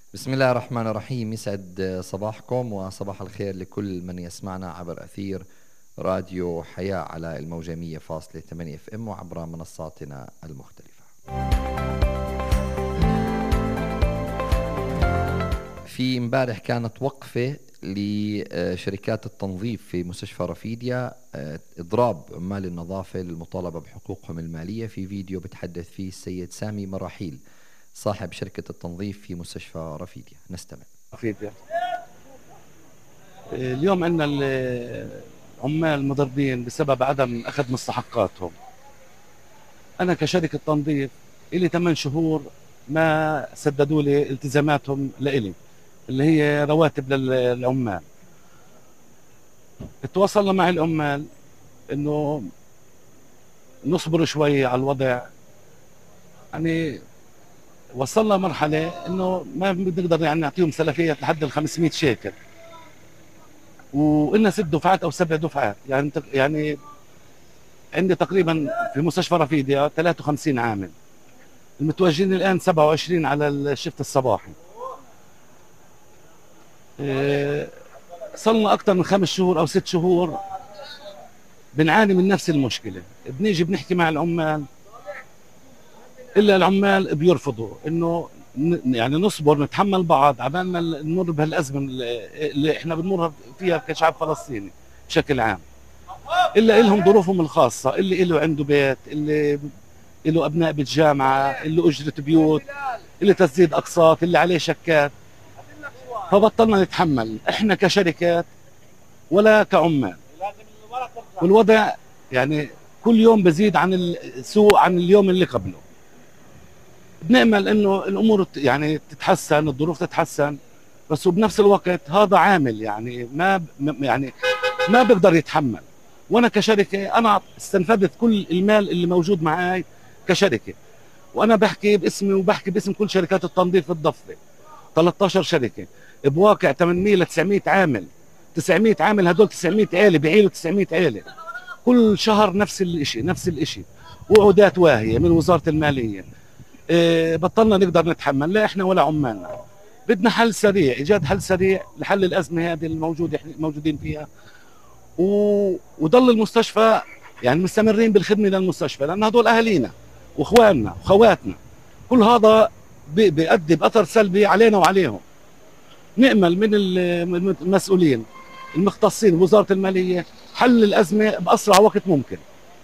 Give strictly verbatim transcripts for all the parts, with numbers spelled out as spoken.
بسم الله الرحمن الرحيم. يسعد صباحكم وصباح الخير لكل من يسمعنا عبر أثير راديو حياة على الموجة مية فاصلة ثمانية اف ام وعبر منصاتنا المختلفة. في امبارح كانت وقفة لشركات التنظيف في مستشفى رفيديا، إضراب عمال النظافة للمطالبة بحقوقهم المالية. في فيديو بتحدث فيه السيد سامي مراحيل صاحب شركة التنظيف في مستشفى رفيديا. نستمع. رفيديا اليوم عندنا العمال مضربين بسبب عدم أخذ مستحقاتهم. أنا كشركة تنظيف إلي ثمان شهور ما سددوا لي التزاماتهم لإلي اللي هي رواتب للعمال. تواصلنا مع العمال إنه نصبر شوي على الوضع، يعني وصلنا مرحلة إنه ما بنقدر يعني نعطيهم سلفية لحد ال خمسمئة شيكل، وإلنا ست دفعات أو سبع دفعات. يعني يعني عندي تقريبا في مستشفى رفيديا ثلاثة وخمسين عامل، المتواجدين الآن سبعة وعشرين على الشفت الصباحي. إيه، صلنا أكثر من خمس شهور أو ست شهور بنعاني من نفس المشكلة. بنيجي بنحكي مع العمال، إلا العمال بيرفضوا إنه يعني نصبر نتحمل بعض عبال ما نمر بهالأزمة اللي إحنا بنمر فيها كشعب فلسطيني بشكل عام. إلا إلهم ظروفهم الخاصة، اللي إله عنده بيت، اللي له أبناء بالجامعة، اللي أجرة بيوت، اللي تسديد أقساط، اللي عليه شكات. فبطلنا نتحمل إحنا كشركات ولا كعمال، والوضع يعني كل يوم بزيد عن السوء عن اليوم اللي قبله. بنأمل إنه الأمور يعني تتحسن، الظروف تتحسن، بس وبنفس الوقت هذا عامل يعني ما يعني ما بقدر يتحمل. وأنا كشركة أنا استنفذت كل المال اللي موجود معي كشركة، وانا بحكي باسمي وبحكي باسم كل شركات التنظيف في الضفه، ثلاثة عشر شركه بواقع ثمانمئة ل تسعمئة عامل. تسعمئة عامل هدول تسعمئة عيله بيعيلوا تسعمئة عيله، كل شهر نفس الشيء نفس الشيء، وعودات واهيه من وزاره الماليه. إيه، بطلنا نقدر نتحمل، لا احنا ولا عمالنا. بدنا حل سريع، ايجاد حل سريع لحل الازمه هذه الموجوده احنا موجودين فيها، و... وضل المستشفى يعني مستمرين بالخدمه للمستشفى، لان هدول اهالينا واخواننا واخواتنا. كل هذا بيؤدي باثر سلبي علينا وعليهم. نامل من المسؤولين المختصين وزاره الماليه حل الازمه باسرع وقت ممكن.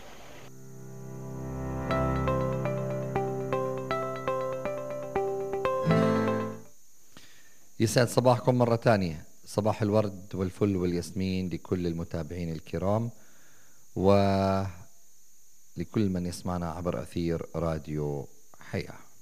يسعد صباحكم مرة تانية، صباح الورد والفل والياسمين لكل المتابعين الكرام ولكل من يسمعنا عبر أثير راديو حياة.